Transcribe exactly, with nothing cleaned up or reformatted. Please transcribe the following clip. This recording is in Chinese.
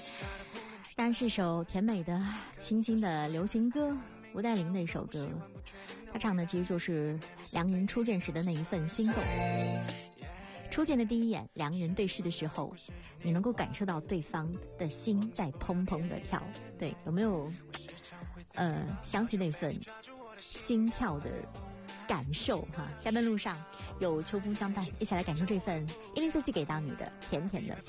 当然是首甜美的清新的流行歌，吴岱凌的一首歌，他唱的其实就是两人初见时的那一份心动。初见的第一眼，两个人对视的时候，你能够感受到对方的心在砰砰的跳。对，有没有呃想起那份心跳的感受哈？下班路上有秋风相伴，一起来感受这份一零四七给到你的甜甜的